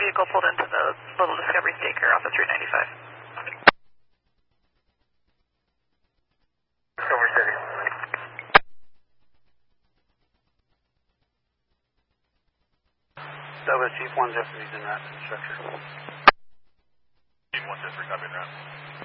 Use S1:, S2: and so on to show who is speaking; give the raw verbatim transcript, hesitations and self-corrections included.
S1: vehicle pulled into the Little Discovery Daycare off of three ninety-five.
S2: Silver City.
S3: Silver Chief one zero three is in that structure.
S2: Chief one zero three, copy that.